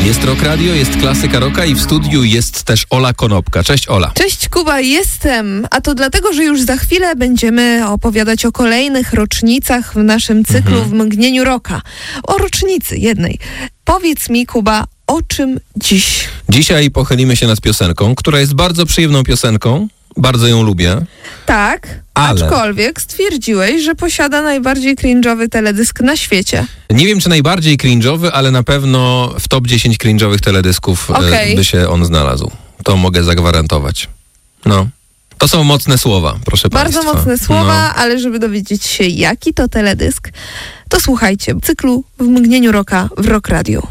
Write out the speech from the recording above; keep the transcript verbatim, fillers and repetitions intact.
Jest Rock Radio, jest klasyka rocka i w studiu jest też Ola Konopka. Cześć Ola. Cześć Kuba, jestem. A to dlatego, że już za chwilę będziemy opowiadać o kolejnych rocznicach w naszym cyklu mhm. w Mgnieniu Rocka. O rocznicy jednej. Powiedz mi, Kuba, o czym dziś? Dzisiaj pochylimy się nad piosenką, która jest bardzo przyjemną piosenką. Bardzo ją lubię. Tak, ale... aczkolwiek stwierdziłeś, że posiada najbardziej cringe'owy teledysk na świecie. Nie wiem, czy najbardziej cringe'owy, ale na pewno w top dziesięć cringe'owych teledysków okay. by się on znalazł. To mogę zagwarantować. No. To są mocne słowa, proszę Bardzo państwa. Bardzo mocne słowa, no. ale żeby dowiedzieć się, jaki to teledysk, to słuchajcie cyklu w Mgnieniu Rocka w Rock Radio.